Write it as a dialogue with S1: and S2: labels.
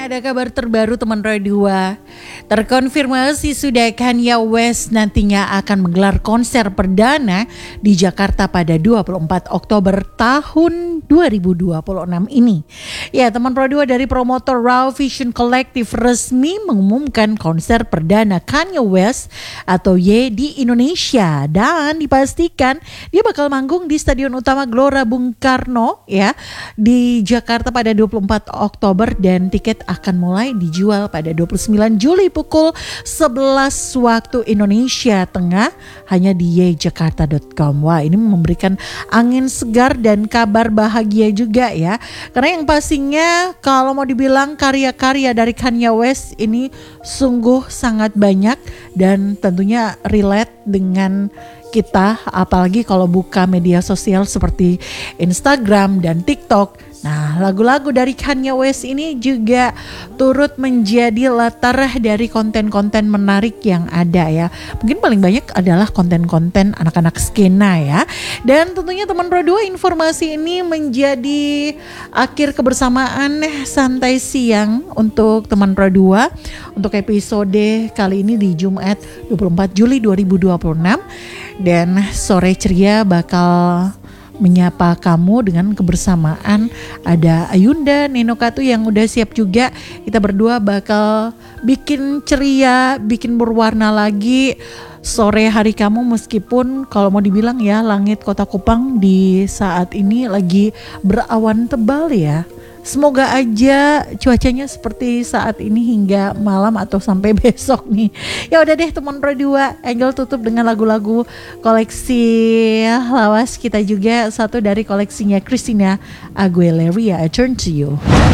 S1: ada kabar terbaru teman Roy 2. Terkonfirmasi sudah Kanye West nantinya akan menggelar konser perdana di Jakarta pada 24 Oktober tahun 2026 ini. Ya, teman Roy 2 dari promotor Raw Vision Collective resmi mengumumkan konser perdana Kanye West atau Ye di Indonesia, dan dipastikan dia bakal manggung di Stadion Utama Gelora Bung Karno ya di Jakarta pada 24 Oktober, dan tiket akan mulai dijual pada 29 Juli pukul 11 waktu Indonesia Tengah hanya di yejakarta.com. Wah, ini memberikan angin segar dan kabar bahagia juga ya. Karena yang pastinya kalau mau dibilang karya-karya dari Kanye West ini sungguh sangat banyak dan tentunya relate dengan kita, apalagi kalau buka media sosial seperti Instagram dan TikTok. Nah, lagu-lagu dari Kanye West ini juga turut menjadi latar dari konten-konten menarik yang ada ya. Mungkin paling banyak adalah konten-konten anak-anak skena ya. Dan tentunya teman Pro 2, informasi ini menjadi akhir kebersamaan santai siang untuk teman Pro 2 untuk episode kali ini di Jumat 24 Juli 2026. Dan sore ceria bakal menyapa kamu dengan kebersamaan ada Ayunda, Neno Katu yang udah siap juga. Kita berdua bakal bikin ceria, bikin berwarna lagi sore hari kamu, meskipun kalau mau dibilang ya langit Kota Kupang di saat ini lagi berawan tebal ya. Semoga aja cuacanya seperti saat ini hingga malam atau sampai besok nih. Ya udah deh teman Pro 2, Angel tutup dengan lagu-lagu koleksi lawas kita juga, satu dari koleksinya Christina Aguilera, I Turn to You.